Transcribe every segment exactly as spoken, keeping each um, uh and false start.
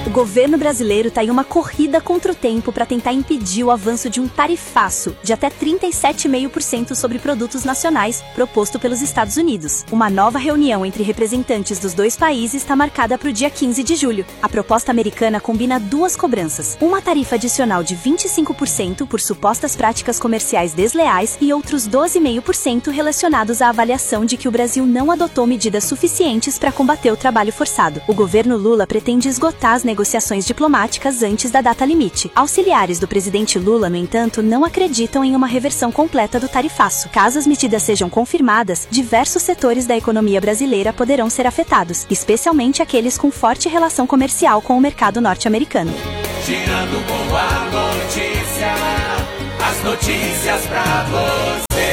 O governo brasileiro está em uma corrida contra o tempo para tentar impedir o avanço de um tarifaço de até trinta e sete vírgula cinco por cento sobre produtos nacionais proposto pelos Estados Unidos. Uma nova reunião entre representantes dos dois países está marcada para o dia quinze de julho. A proposta americana combina duas cobranças: uma tarifa adicional de vinte e cinco por cento por supostas práticas comerciais desleais e outros doze vírgula cinco por cento relacionados à avaliação de que o Brasil não adotou medidas suficientes para combater o trabalho forçado. O governo Lula pretende esgotar as negociações diplomáticas antes da data limite. Auxiliares do presidente Lula, no entanto, não acreditam em uma reversão completa do tarifaço. Caso as medidas sejam confirmadas, diversos setores da economia brasileira poderão ser afetados, especialmente aqueles com forte relação comercial com o mercado norte-americano. Girando com a notícia, as notícias pra você.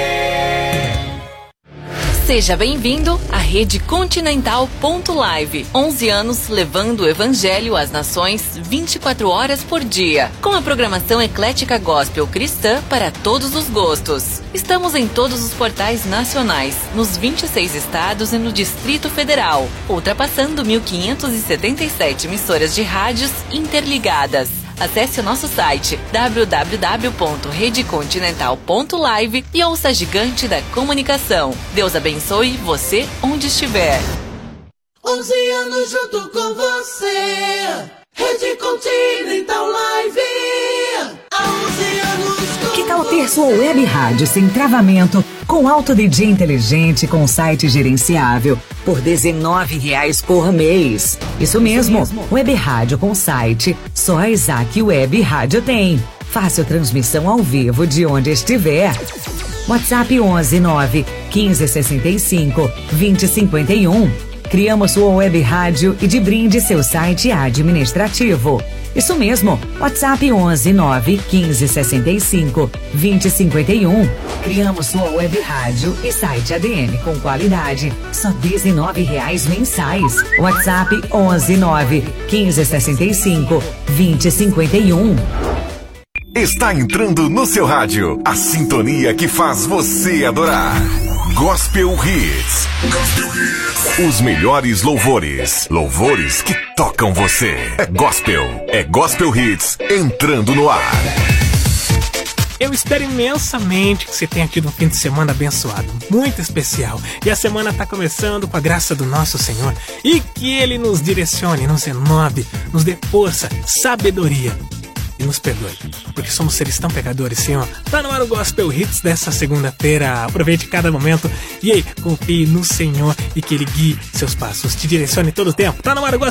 Seja bem-vindo à Rede Continental ponto live. onze anos levando o evangelho às nações vinte e quatro horas por dia. Com a programação eclética gospel cristã para todos os gostos. Estamos em todos os portais nacionais, nos vinte e seis estados e no Distrito Federal, ultrapassando mil quinhentas e setenta e sete emissoras de rádios interligadas. Acesse o nosso site w w w ponto rede continental ponto live e ouça a gigante da comunicação. Deus abençoe você onde estiver. onze anos junto com você, Rede Continental Live. Há onze anos com Que tal ter sua web rádio sem travamento, com alto D J inteligente, com site gerenciável, por dezenove reais por mês? Isso mesmo, web rádio com site, só a Isaac Web Rádio tem. Fácil transmissão ao vivo de onde estiver. WhatsApp onze nove quinze sessenta e cinco vinte cinquenta e um. Criamos sua web rádio e de brinde seu site administrativo. Isso mesmo, WhatsApp onze nove quinze sessenta e cinco vinte cinquenta e um. Criamos sua web rádio e site A D M com qualidade, só dezenove reais mensais. WhatsApp onze nove quinze sessenta e cinco vinte cinquenta e um. Está entrando no seu rádio a sintonia que faz você adorar. Gospel Hits. Os melhores louvores. Louvores que tocam você. É gospel. É Gospel Hits entrando no ar. Eu espero imensamente que você tenha tido um fim de semana abençoado, muito especial. E a semana está começando com a graça do nosso Senhor. E que Ele nos direcione, nos renove, nos dê força, sabedoria. E nos perdoe, porque somos seres tão pecadores, Senhor. Tá no ar o Gospel Hits dessa segunda-feira. Aproveite cada momento e aí, confie no Senhor e que Ele guie seus passos, te direcione todo o tempo. Tá no ar o Gospel